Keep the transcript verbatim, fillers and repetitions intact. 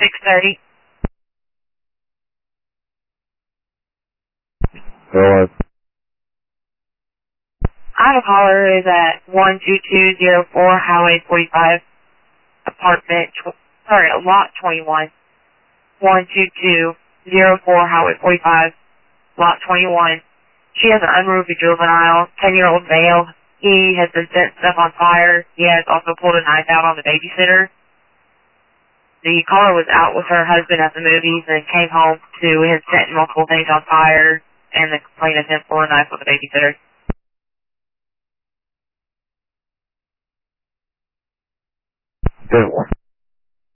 six thirty. Hello. I have a caller who is at one two two zero four Highway forty-five, apartment, tw- sorry, lot twenty-one. one two two zero four Highway forty-five, lot twenty-one. She has an unruly juvenile, ten-year-old male. He has been setting stuff on fire. He has also pulled a knife out on the babysitter. The caller was out with her husband at the movies and came home to his setting multiple things on fire and the complaint of him pulling a knife with the babysitter. Good one.